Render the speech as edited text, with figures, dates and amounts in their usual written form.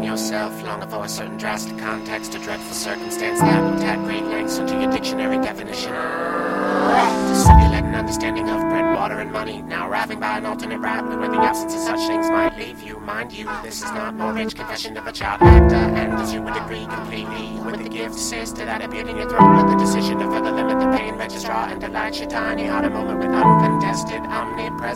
yourself, longing for a certain drastic context, a dreadful circumstance that looked at great lengths into your dictionary definition. To simulate an understanding of bread, water, and money, now arriving by an alternate route where the absence of such things might leave you. Mind you, this is not Mortgage Confession of a Child Actor, and as you would agree completely with the gift sister that appeared in your throat, let the decision to further limit the pain registrar and delight your tiny heart a moment with uncontested omnipresence.